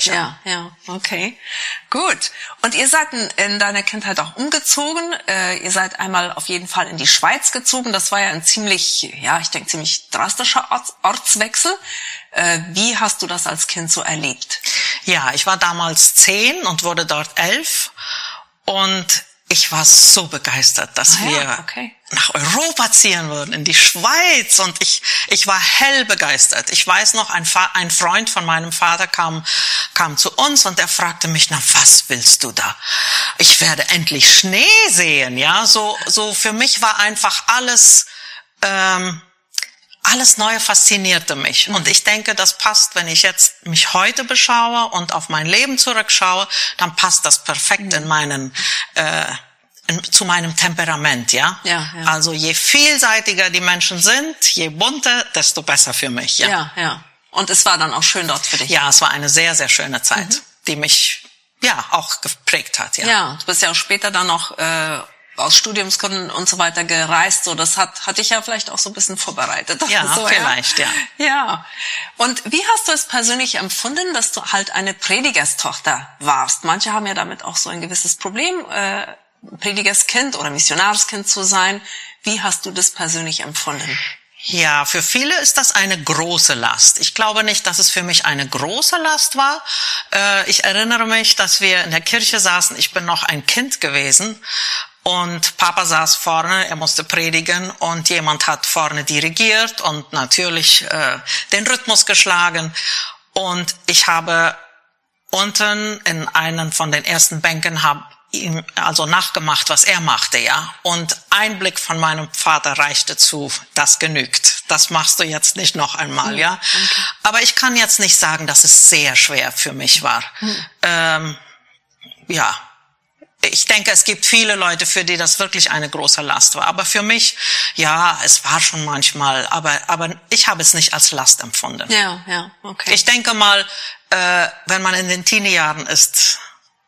Kirche. Ja, ja, okay. Gut. Und ihr seid in deiner Kindheit auch umgezogen. Ihr seid einmal auf jeden Fall in die Schweiz gezogen. Das war ja ein ziemlich, ja, ich denke, ziemlich drastischer Ortswechsel. Wie hast du das als Kind so erlebt? Ja, ich war damals 10 und wurde dort 11 und ich war so begeistert, dass wir nach Europa ziehen würden, in die Schweiz, und ich war hell begeistert. Ich weiß noch, ein Freund von meinem Vater kam zu uns und er fragte mich, na, was willst du da? Ich werde endlich Schnee sehen, ja, so für mich war einfach alles Neue faszinierte mich. Und ich denke, das passt, wenn ich jetzt mich heute beschaue und auf mein Leben zurückschaue, dann passt das perfekt zu meinem Temperament, ja? Ja. Also je vielseitiger die Menschen sind, je bunter, desto besser für mich, ja. Ja. Und es war dann auch schön dort für dich. Ja, es war eine sehr, sehr schöne Zeit, die mich, ja, auch geprägt hat, ja. Ja, du bist ja auch später dann noch, aus Studiumsgründen und so weiter gereist, so das hat dich ja vielleicht auch so ein bisschen vorbereitet. Ja, so, vielleicht, ja. Ja. Und wie hast du es persönlich empfunden, dass du halt eine Predigerstochter warst? Manche haben ja damit auch so ein gewisses Problem, Predigerskind oder Missionarskind zu sein. Wie hast du das persönlich empfunden? Ja, für viele ist das eine große Last. Ich glaube nicht, dass es für mich eine große Last war. Ich erinnere mich, dass wir in der Kirche saßen. Ich bin noch ein Kind gewesen. Und Papa saß vorne, er musste predigen und jemand hat vorne dirigiert und natürlich den Rhythmus geschlagen. Und ich habe unten in einen von den ersten Bänken ihm also nachgemacht, was er machte, ja. Und ein Blick von meinem Vater reichte zu, das genügt. Das machst du jetzt nicht noch einmal, ja. Okay. Aber ich kann jetzt nicht sagen, dass es sehr schwer für mich war. Ja. Ich denke, es gibt viele Leute, für die das wirklich eine große Last war. Aber für mich, ja, es war schon manchmal, aber ich habe es nicht als Last empfunden. Ja, okay. Ich denke mal, wenn man in den Teenie-Jahren ist,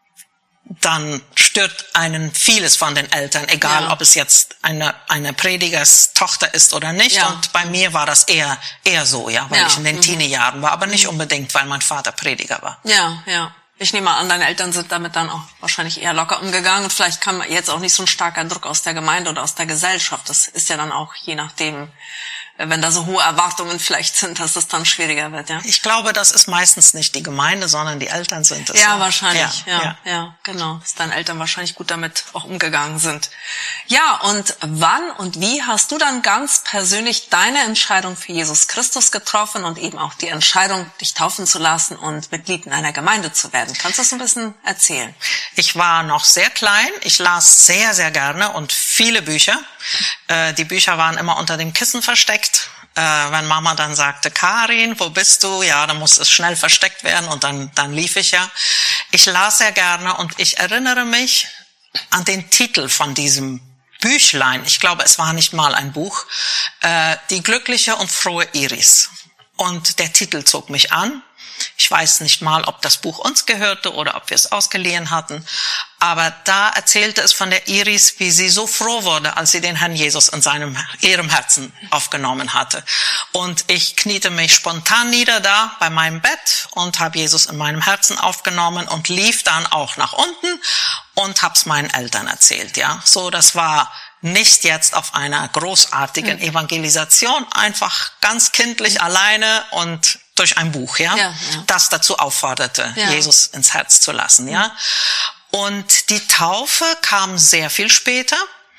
dann stört einen vieles von den Eltern, egal ob es jetzt eine Predigerstochter ist oder nicht. Ja. Und bei mir war das eher so, ja, weil ich in den Teenie-Jahren war, aber nicht unbedingt, weil mein Vater Prediger war. Ja. Ich nehme an, deine Eltern sind damit dann auch wahrscheinlich eher locker umgegangen und vielleicht kam jetzt auch nicht so ein starker Druck aus der Gemeinde oder aus der Gesellschaft. Das ist ja dann auch je nachdem, wenn da so hohe Erwartungen vielleicht sind, dass es dann schwieriger wird, ja. Ich glaube, das ist meistens nicht die Gemeinde, sondern die Eltern sind es. Ja, wahrscheinlich, ja, genau. Dass deine Eltern wahrscheinlich gut damit auch umgegangen sind. Ja, und wann und wie hast du dann ganz persönlich deine Entscheidung für Jesus Christus getroffen und eben auch die Entscheidung, dich taufen zu lassen und Mitglied in einer Gemeinde zu werden? Kannst du das ein bisschen erzählen? Ich war noch sehr klein. Ich las sehr, sehr gerne und viele Bücher. Die Bücher waren immer unter dem Kissen versteckt. Wenn Mama dann sagte, Karin, wo bist du? Ja, dann muss es schnell versteckt werden und dann lief ich ja. Ich las sehr gerne und ich erinnere mich an den Titel von diesem Büchlein. Ich glaube, es war nicht mal ein Buch. Die glückliche und frohe Iris. Und der Titel zog mich an. Ich weiß nicht mal, ob das Buch uns gehörte oder ob wir es ausgeliehen hatten. Aber da erzählte es von der Iris, wie sie so froh wurde, als sie den Herrn Jesus in ihrem Herzen aufgenommen hatte. Und ich kniete mich spontan nieder da bei meinem Bett und habe Jesus in meinem Herzen aufgenommen und lief dann auch nach unten und hab's meinen Eltern erzählt, ja. So, das war nicht jetzt auf einer großartigen Evangelisation, einfach ganz kindlich alleine und durch ein Buch, ja, das dazu aufforderte, Jesus ins Herz zu lassen, ja. Und die Taufe kam sehr viel später.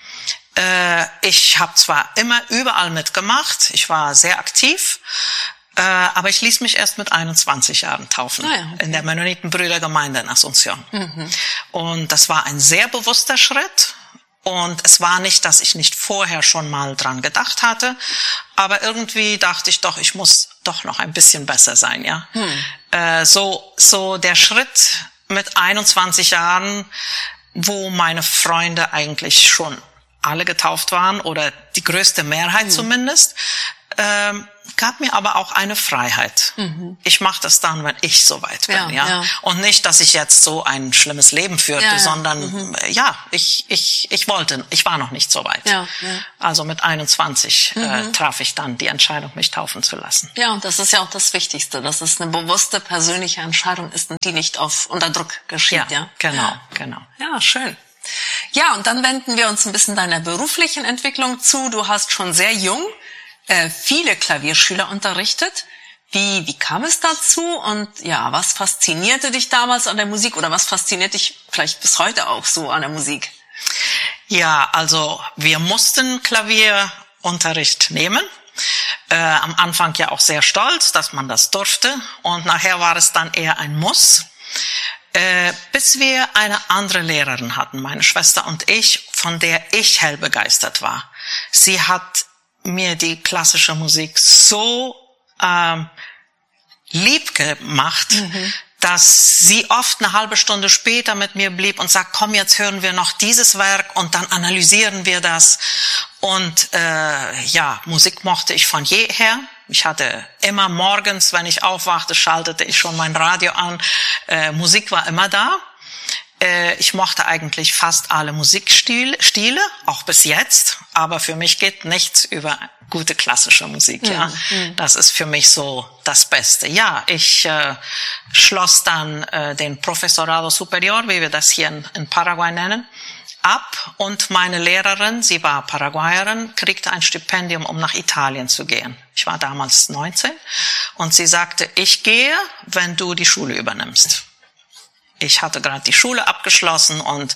Ich habe zwar immer überall mitgemacht, ich war sehr aktiv, aber ich ließ mich erst mit 21 Jahren taufen, in der Mennonitenbrüdergemeinde in Asunción. Und das war ein sehr bewusster Schritt. Und es war nicht, dass ich nicht vorher schon mal dran gedacht hatte, aber irgendwie dachte ich doch, ich muss doch noch ein bisschen besser sein, ja. So der Schritt mit 21 Jahren, wo meine Freunde eigentlich schon alle getauft waren oder die größte Mehrheit zumindest, gab mir aber auch eine Freiheit. Ich mache das dann, wenn ich soweit bin, ja. Und nicht, dass ich jetzt so ein schlimmes Leben führte, sondern ich wollte, ich war noch nicht so weit. Also mit 21 traf ich dann die Entscheidung, mich taufen zu lassen. Ja, und das ist ja auch das Wichtigste, dass es eine bewusste persönliche Entscheidung ist und die nicht unter Druck geschieht. Ja, genau. Ja, schön. Ja, und dann wenden wir uns ein bisschen deiner beruflichen Entwicklung zu. Du hast schon sehr jung viele Klavierschüler unterrichtet. Wie kam es dazu? Und ja, was faszinierte dich damals an der Musik oder was fasziniert dich vielleicht bis heute auch so an der Musik? Ja, also wir mussten Klavierunterricht nehmen. Am Anfang ja auch sehr stolz, dass man das durfte. Und nachher war es dann eher ein Muss. Bis wir eine andere Lehrerin hatten, meine Schwester und ich, von der ich hell begeistert war. Sie hat mir die klassische Musik so lieb gemacht, dass sie oft eine halbe Stunde später mit mir blieb und sagt, komm, jetzt hören wir noch dieses Werk und dann analysieren wir das. Und Musik mochte ich von jeher. Ich hatte immer morgens, wenn ich aufwachte, schaltete ich schon mein Radio an. Musik war immer da. Ich mochte eigentlich fast alle Musikstile, auch bis jetzt. Aber für mich geht nichts über gute klassische Musik, ja. Das ist für mich so das Beste. Ja, ich schloss dann den Professorado Superior, wie wir das hier in Paraguay nennen, ab. Und meine Lehrerin, sie war Paraguayerin, kriegte ein Stipendium, um nach Italien zu gehen. Ich war damals 19. Und sie sagte, ich gehe, wenn du die Schule übernimmst. Ich hatte gerade die Schule abgeschlossen und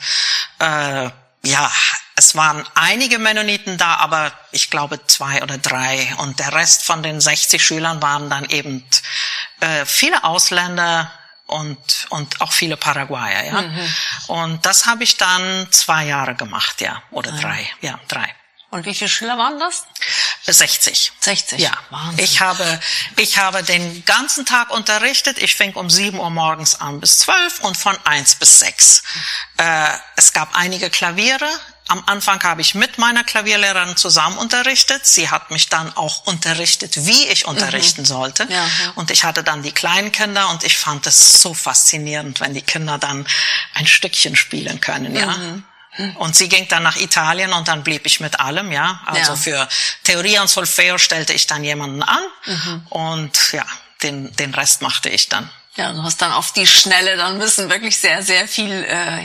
es waren einige Mennoniten da, aber ich glaube 2 oder 3. Und der Rest von den 60 Schülern waren dann eben viele Ausländer und auch viele Paraguayer. Ja. Und das habe ich dann 2 Jahre gemacht, oder 3. Ja, 3. Und wie viele Schüler waren das? 60. 60? Ja. Wahnsinn. Ich habe den ganzen Tag unterrichtet. Ich fing um 7 Uhr morgens an bis 12 und von 1 bis 6. Es gab einige Klaviere. Am Anfang habe ich mit meiner Klavierlehrerin zusammen unterrichtet. Sie hat mich dann auch unterrichtet, wie ich unterrichten sollte. Ja. Und ich hatte dann die kleinen Kinder und ich fand es so faszinierend, wenn die Kinder dann ein Stückchen spielen können, ja. Und sie ging dann nach Italien und dann blieb ich mit allem, ja. Also für Theorie und Solfeo stellte ich dann jemanden an und den Rest machte ich dann. Ja, du hast dann auf die Schnelle dann müssen wirklich sehr, sehr viel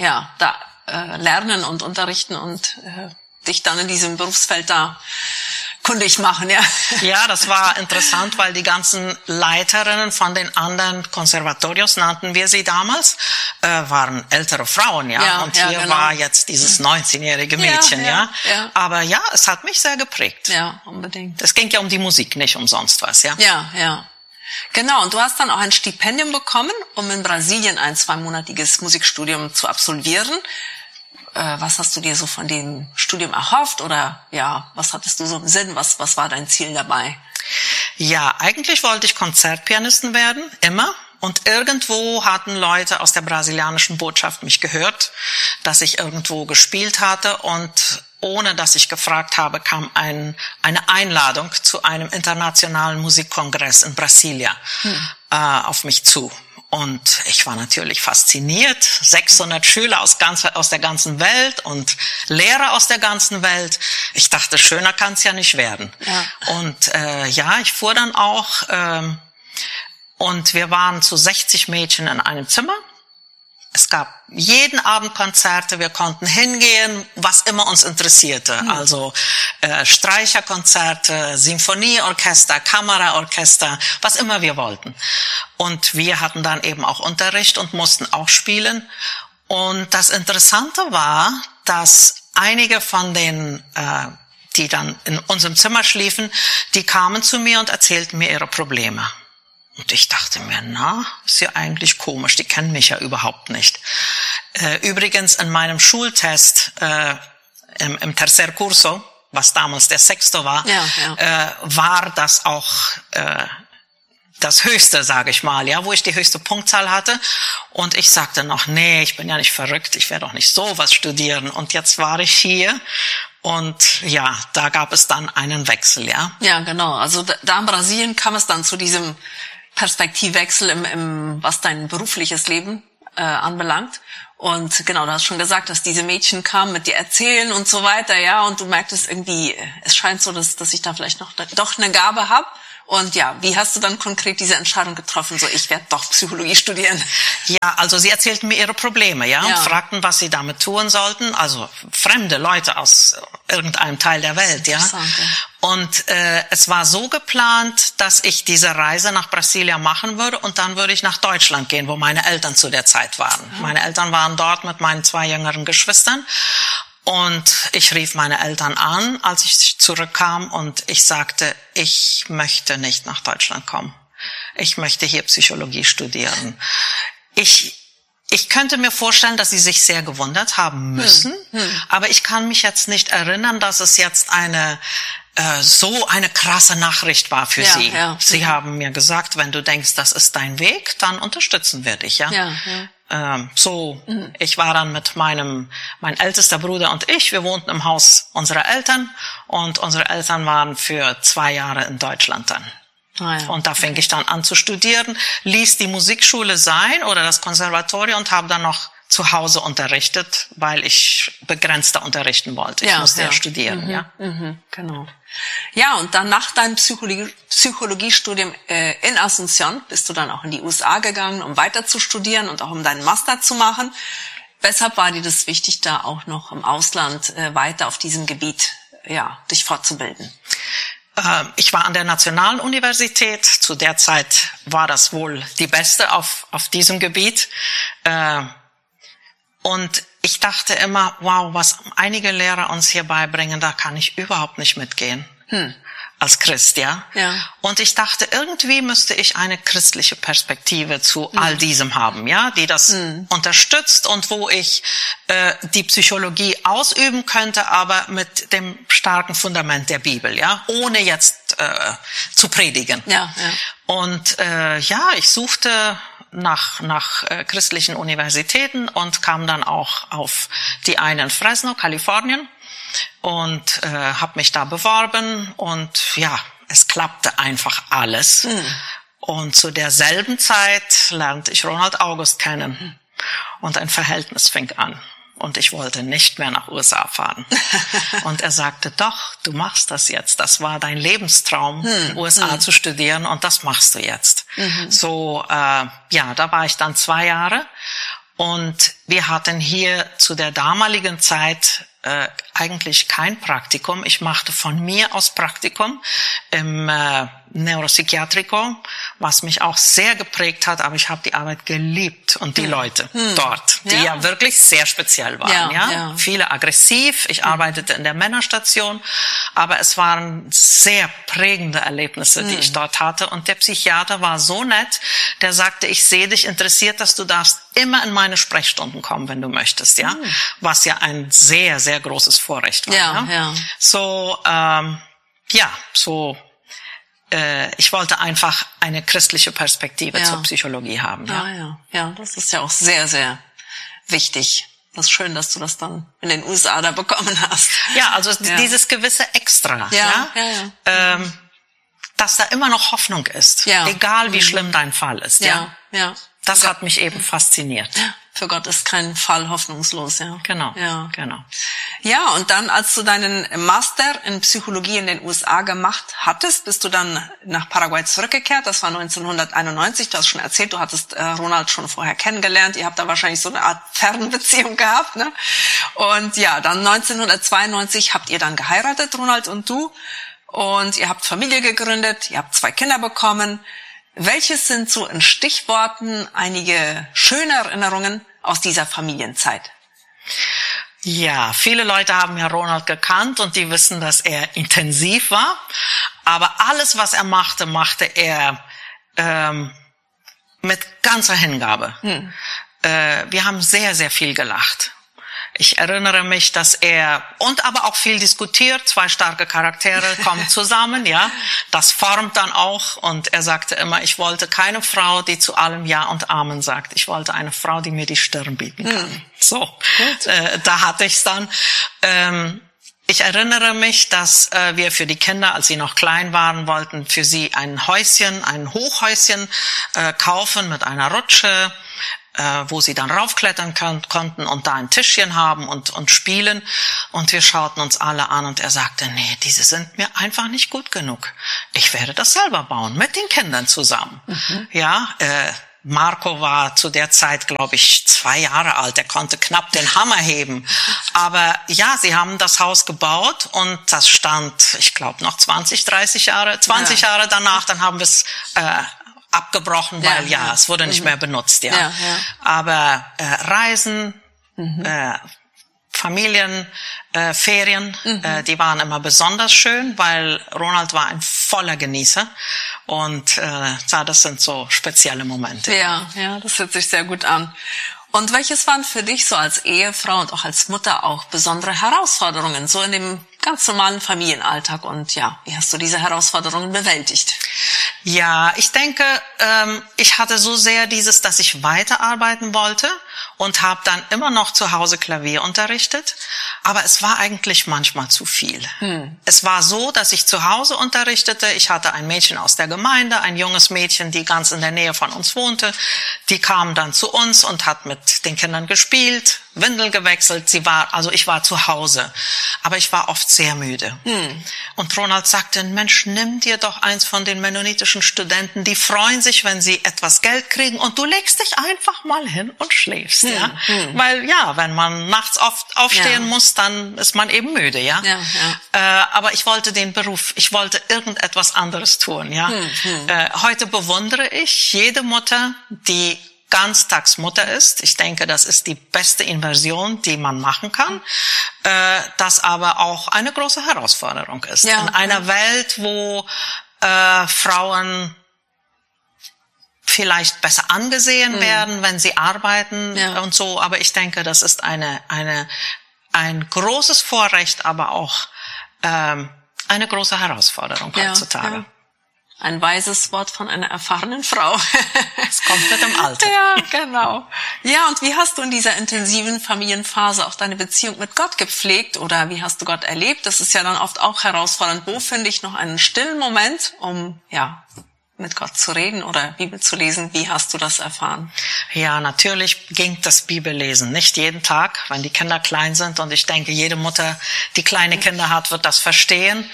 lernen und unterrichten und dich dann in diesem Berufsfeld da kundig machen, ja. Ja, das war interessant, weil die ganzen Leiterinnen von den anderen Konservatorios, nannten wir sie damals, waren ältere Frauen, ja. Und hier war jetzt dieses 19-jährige Mädchen, ja. Aber ja, es hat mich sehr geprägt. Ja, unbedingt. Es ging ja um die Musik, nicht umsonst was, ja. Ja. Genau, und du hast dann auch ein Stipendium bekommen, um in Brasilien ein 2-monatiges Musikstudium zu absolvieren. Was hast du dir so von dem Studium erhofft oder was hattest du so im Sinn? Was war dein Ziel dabei? Ja, eigentlich wollte ich Konzertpianistin werden, immer. Und irgendwo hatten Leute aus der brasilianischen Botschaft mich gehört, dass ich irgendwo gespielt hatte und ohne dass ich gefragt habe, kam eine Einladung zu einem internationalen Musikkongress in Brasilia auf mich zu. Und ich war natürlich fasziniert. 600 Schüler aus der ganzen Welt und Lehrer aus der ganzen Welt. Ich dachte, schöner kann's ja nicht werden. Ja. Und ich fuhr dann auch und wir waren zu 60 Mädchen in einem Zimmer. Es gab jeden Abend Konzerte, wir konnten hingehen, was immer uns interessierte. Also Streicherkonzerte, Sinfonieorchester, Kammerorchester, was immer wir wollten. Und wir hatten dann eben auch Unterricht und mussten auch spielen. Und das Interessante war, dass einige von den, die dann in unserem Zimmer schliefen, die kamen zu mir und erzählten mir ihre Probleme. Und ich dachte mir, ist ja eigentlich komisch, die kennen mich ja überhaupt nicht. Übrigens in meinem Schultest im Tercer Curso, was damals der Sexto war, war das auch das Höchste, sage ich mal, wo ich die höchste Punktzahl hatte. Und ich sagte noch, nee, ich bin ja nicht verrückt, ich werde doch nicht sowas studieren. Und jetzt war ich hier Und ja, da gab es dann einen Wechsel, ja. Ja, genau. Also da in Brasilien kam es dann zu diesem Perspektivwechsel was dein berufliches Leben anbelangt. Und genau, du hast schon gesagt, dass diese Mädchen kamen, mit dir erzählen und so weiter, ja. Und du merktest irgendwie, es scheint so, dass ich da vielleicht doch eine Gabe habe. Und ja, wie hast du dann konkret diese Entscheidung getroffen, so ich werde doch Psychologie studieren? Ja, also sie erzählten mir ihre Probleme, ja, und fragten, was sie damit tun sollten. Also fremde Leute aus irgendeinem Teil der Welt, ja. Und es war so geplant, dass ich diese Reise nach Brasilien machen würde und dann würde ich nach Deutschland gehen, wo meine Eltern zu der Zeit waren. Ja. Meine Eltern waren dort mit meinen 2 jüngeren Geschwistern. Und ich rief meine Eltern an, als ich zurückkam, und ich sagte, ich möchte nicht nach Deutschland kommen. Ich möchte hier Psychologie studieren. Ich könnte mir vorstellen, dass sie sich sehr gewundert haben müssen, aber ich kann mich jetzt nicht erinnern, dass es jetzt so eine krasse Nachricht war für sie. Ja. Sie haben mir gesagt, wenn du denkst, das ist dein Weg, dann unterstützen wir dich, ja. Ich war dann mit mein ältester Bruder und wir wohnten im Haus unserer Eltern und unsere Eltern waren für 2 Jahre in Deutschland dann. Und da fing ich dann an zu studieren, ließ die Musikschule sein oder das Konservatorium und habe dann noch zu Hause unterrichtet, weil ich begrenzter unterrichten wollte. Ich musste ja studieren, genau. Ja, und dann nach deinem Psychologiestudium in Asunción bist du dann auch in die USA gegangen, um weiter zu studieren und auch um deinen Master zu machen. Weshalb war dir das wichtig, da auch noch im Ausland weiter auf diesem Gebiet dich fortzubilden? Ich war an der Nationalen Universität. Zu der Zeit war das wohl die beste auf diesem Gebiet. Und ich dachte immer, wow, was einige Lehrer uns hier beibringen, da kann ich überhaupt nicht mitgehen. Als Christ, ja. Und ich dachte, irgendwie müsste ich eine christliche Perspektive zu all diesem haben, ja, die das unterstützt und wo ich die Psychologie ausüben könnte, aber mit dem starken Fundament der Bibel, ja, ohne jetzt zu predigen. Und ich suchte nach christlichen Universitäten und kam dann auch auf die eine in Fresno, Kalifornien, und habe mich da beworben und es klappte einfach alles. Und zu derselben Zeit lernte ich Ronald August kennen und ein Verhältnis fing an. Und ich wollte nicht mehr nach USA fahren. Und er sagte, doch, du machst das jetzt. Das war dein Lebenstraum, USA zu studieren, und das machst du jetzt. Da war ich dann 2 Jahre. Und wir hatten hier zu der damaligen Zeit eigentlich kein Praktikum. Ich machte von mir aus Praktikum im Neuropsychiatrico, was mich auch sehr geprägt hat, aber ich habe die Arbeit geliebt und die Leute dort, die ja wirklich sehr speziell waren. Viele aggressiv. Ich arbeitete in der Männerstation, aber es waren sehr prägende Erlebnisse, die ich dort hatte. Und der Psychiater war so nett, der sagte, ich sehe dich interessiert, dass du darfst immer in meine Sprechstunden kommen, wenn du möchtest, ja, was ja ein sehr, sehr großes Vorrecht war. Ich wollte einfach eine christliche Perspektive zur Psychologie haben. Ja, das ist ja auch sehr, sehr wichtig. Das ist schön, dass du das dann in den USA da bekommen hast. Ja, also dieses gewisse Extra, dass da immer noch Hoffnung ist, egal wie schlimm dein Fall ist. Das hat mich eben fasziniert. Für Gott ist kein Fall hoffnungslos, Genau. Ja, und dann, als du deinen Master in Psychologie in den USA gemacht hattest, bist du dann nach Paraguay zurückgekehrt. Das war 1991. Du hast schon erzählt, du hattest Ronald schon vorher kennengelernt. Ihr habt da wahrscheinlich so eine Art Fernbeziehung gehabt, ne? Und dann 1992 habt ihr dann geheiratet, Ronald und du. Und ihr habt Familie gegründet, ihr habt 2 Kinder bekommen. Welches sind so in Stichworten einige schöne Erinnerungen aus dieser Familienzeit? Ja, viele Leute haben ja Ronald gekannt und die wissen, dass er intensiv war. Aber alles, was er machte, machte er mit ganzer Hingabe. Wir haben sehr, sehr viel gelacht. Ich erinnere mich, dass er aber auch viel diskutiert. 2 starke Charaktere kommen zusammen, Das formt dann auch. Und er sagte immer, ich wollte keine Frau, die zu allem Ja und Amen sagt. Ich wollte eine Frau, die mir die Stirn bieten kann. Da hatte ich's dann. Ich erinnere mich, dass wir für die Kinder, als sie noch klein waren, wollten für sie ein Hochhäuschen kaufen mit einer Rutsche, wo sie dann raufklettern konnten und da ein Tischchen haben und spielen. Und wir schauten uns alle an und er sagte, nee, diese sind mir einfach nicht gut genug. Ich werde das selber bauen, mit den Kindern zusammen. Ja, Marco war zu der Zeit, glaube ich, 2 Jahre alt. Er konnte knapp den Hammer heben. Aber ja, sie haben das Haus gebaut und das stand, ich glaube, noch 20 Jahre danach. Dann haben wir es abgebrochen, weil es wurde nicht mehr benutzt. Ja. Aber Reisen, Familien, Ferien, die waren immer besonders schön, weil Ronald war ein voller Genießer und das sind so spezielle Momente. Ja, das hört sich sehr gut an. Und welches waren für dich so als Ehefrau und auch als Mutter auch besondere Herausforderungen, so in dem ganz normalen Familienalltag? Und ja, wie hast du diese Herausforderungen bewältigt? Ja, ich denke, ich hatte so sehr dass ich weiterarbeiten wollte und habe dann immer noch zu Hause Klavier unterrichtet. Aber es war eigentlich manchmal zu viel. Es war so, dass ich zu Hause unterrichtete. Ich hatte ein Mädchen aus der Gemeinde, ein junges Mädchen, die ganz in der Nähe von uns wohnte. Die kam dann zu uns und hat mit den Kindern gespielt, Windel gewechselt. Ich war zu Hause. Aber ich war oft sehr müde. Und Ronald sagte, Mensch, nimm dir doch eins von den mennonitischen Studenten. Die freuen sich, wenn sie etwas Geld kriegen und du legst dich einfach mal hin und schläfst. Ja? Weil wenn man nachts oft aufstehen muss, dann ist man eben müde. Ja? Aber ich wollte irgendetwas anderes tun. Ja? Heute bewundere ich jede Mutter, die Ganztagsmutter ist. Ich denke, das ist die beste Inversion, die man machen kann, das aber auch eine große Herausforderung ist. In einer Welt, wo Frauen vielleicht besser angesehen werden, wenn sie arbeiten und so, aber ich denke, das ist ein großes Vorrecht, aber auch eine große Herausforderung heutzutage. Ja. Ein weises Wort von einer erfahrenen Frau. Es kommt mit dem Alter. Ja, genau. Ja, und wie hast du in dieser intensiven Familienphase auch deine Beziehung mit Gott gepflegt oder wie hast du Gott erlebt? Das ist ja dann oft auch herausfordernd. Wo finde ich noch einen stillen Moment, um mit Gott zu reden oder Bibel zu lesen? Wie hast du das erfahren? Ja, natürlich ging das Bibellesen nicht jeden Tag, wenn die Kinder klein sind. Und ich denke, jede Mutter, die kleine Kinder hat, wird das verstehen.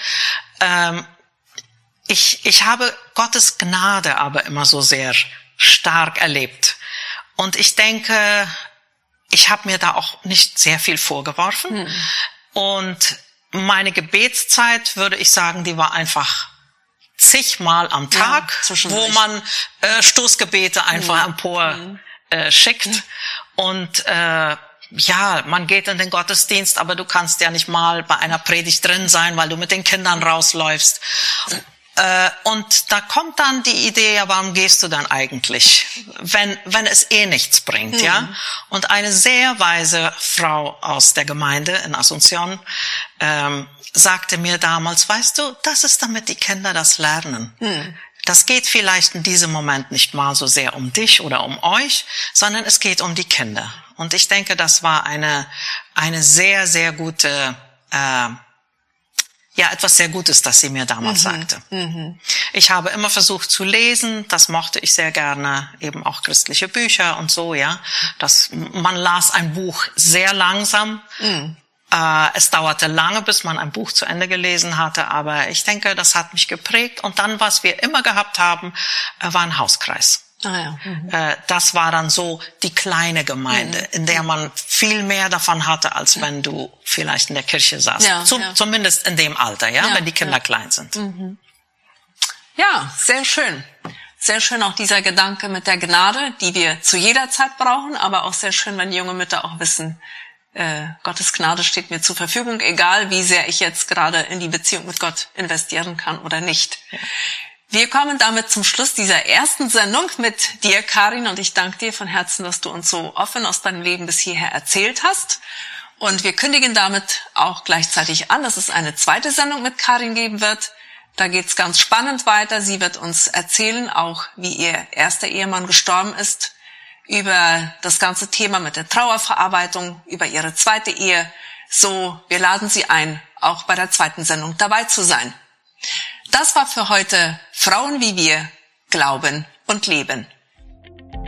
Ich habe Gottes Gnade aber immer so sehr stark erlebt. Und ich denke, ich habe mir da auch nicht sehr viel vorgeworfen. Und meine Gebetszeit, würde ich sagen, die war einfach zigmal am Tag, wo man Stoßgebete einfach empor schickt. Und man geht in den Gottesdienst, aber du kannst ja nicht mal bei einer Predigt drin sein, weil du mit den Kindern rausläufst. Und da kommt dann die Idee, warum gehst du dann eigentlich, wenn es nichts bringt, ja? Und eine sehr weise Frau aus der Gemeinde in Asunción sagte mir damals, weißt du, das ist damit die Kinder das lernen. Das geht vielleicht in diesem Moment nicht mal so sehr um dich oder um euch, sondern es geht um die Kinder. Und ich denke, das war eine sehr, sehr gute etwas sehr Gutes, das sie mir damals sagte. Ich habe immer versucht zu lesen, das mochte ich sehr gerne, eben auch christliche Bücher und so, ja. Man las ein Buch sehr langsam. Es dauerte lange, bis man ein Buch zu Ende gelesen hatte, aber ich denke, das hat mich geprägt. Und dann, was wir immer gehabt haben, war ein Hauskreis. Das war dann so die kleine Gemeinde, in der man viel mehr davon hatte, als wenn du vielleicht in der Kirche saßt. Zumindest in dem Alter, wenn die Kinder klein sind. Ja, sehr schön. Sehr schön auch dieser Gedanke mit der Gnade, die wir zu jeder Zeit brauchen, aber auch sehr schön, wenn junge Mütter auch wissen, Gottes Gnade steht mir zur Verfügung, egal wie sehr ich jetzt gerade in die Beziehung mit Gott investieren kann oder nicht. Wir kommen damit zum Schluss dieser ersten Sendung mit dir, Karin, und ich danke dir von Herzen, dass du uns so offen aus deinem Leben bis hierher erzählt hast. Und wir kündigen damit auch gleichzeitig an, dass es eine zweite Sendung mit Karin geben wird. Da geht's ganz spannend weiter. Sie wird uns erzählen, auch wie ihr erster Ehemann gestorben ist, über das ganze Thema mit der Trauerverarbeitung, über ihre zweite Ehe. So, wir laden Sie ein, auch bei der zweiten Sendung dabei zu sein. Das war für heute Frauen wie wir, Glauben und Leben.